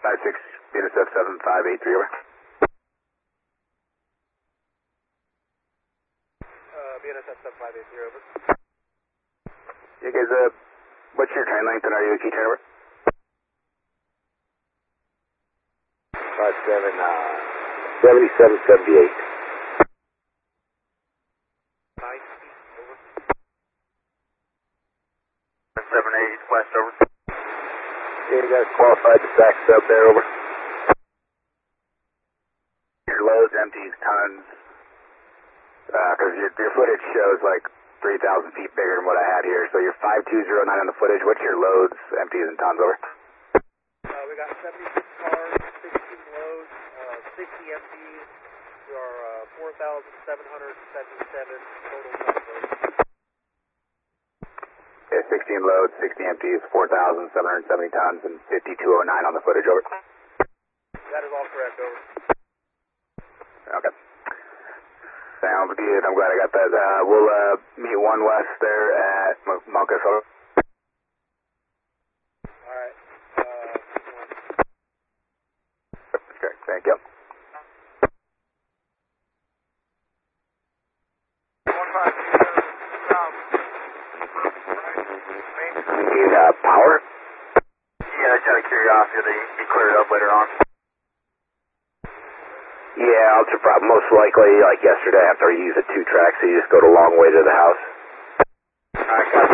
56, BNSF 7583, over. BNSF 7583, over. Yeah, guys, what's your train length and are you a key train, over? 7778. 78 west, over. Yeah, you guys qualified to stack up there, over. Your loads, empties, tons, because your footage shows like 3,000 feet bigger than what I had here. So you're 5209 on the footage. What's your loads, empties, and tons, over? We got 76 cars, 16 loads, 60 empties. We are 4,777 total tons loads. Yeah, 16 loads, 60 empties, 4,770 tons, and 5209 on the footage, over. That is all correct, over. Okay. Sounds good. I'm glad I got that. We'll meet 1 west there at Monkas, over. All right. Okay, thank you. 152 You need power? Yeah, just out of curiosity, they clear it up later on. Yeah, ultra problem. Most likely, like yesterday, after I use a 2-track, so you just go the long way to the house. Alright, got